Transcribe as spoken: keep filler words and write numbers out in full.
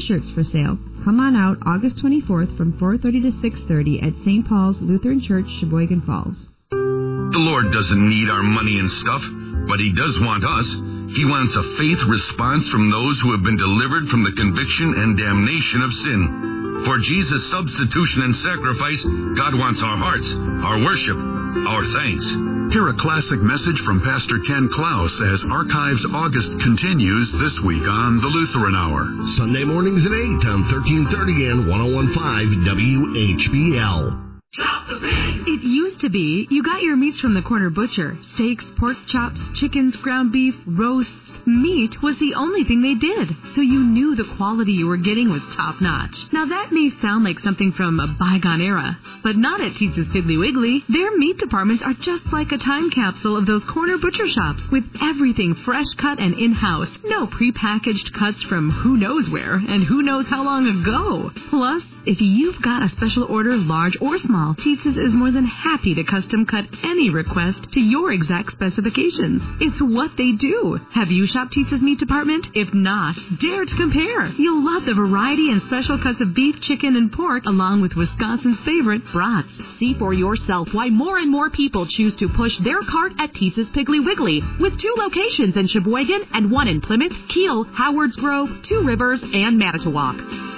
T-shirts for sale. Come on out August twenty-fourth from four thirty to six thirty at Saint Paul's Lutheran Church, Sheboygan Falls. The Lord doesn't need our money and stuff, but He does want us. He wants a faith response from those who have been delivered from the conviction and damnation of sin. For Jesus' substitution and sacrifice, God wants our hearts, our worship, our thanks. Hear a classic message from Pastor Ken Klaus as Archives August continues this week on the Lutheran Hour. Sunday mornings at eight on thirteen thirty and one oh one point five W H B L. Chop the pig. It used to be you got your meats from the corner butcher. Steaks, pork chops, chickens, ground beef, roasts. Meat was the only thing they did, so you knew the quality you were getting was top-notch. Now that may sound like something from a bygone era, but not at Teetza's Piggly Wiggly. Their meat departments are just like a time capsule of those corner butcher shops, with everything fresh cut and in-house. No prepackaged cuts from who knows where and who knows how long ago. Plus, if you've got a special order, large or small, Teetza's is more than happy to custom cut any request to your exact specifications. It's what they do. Have you shopped Teetza's meat department? If not, dare to compare. You'll love the variety and special cuts of beef, chicken, and pork, along with Wisconsin's favorite brats. See for yourself why more and more people choose to push their cart at Teetza's Piggly Wiggly, with two locations in Sheboygan and one in Plymouth, Kiel, Howards Grove, Two Rivers, and Manitowoc.